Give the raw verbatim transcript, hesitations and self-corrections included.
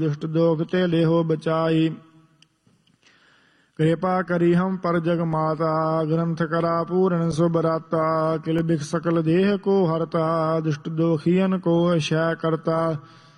दुष्ट दोख ते लेहो बचाई। कृपा करी हम पर जग माता ग्रंथ करा पूर्ण सुबराता। किल बिख सकल देह को हरता दुष्ट दोखियन को क्षय करता।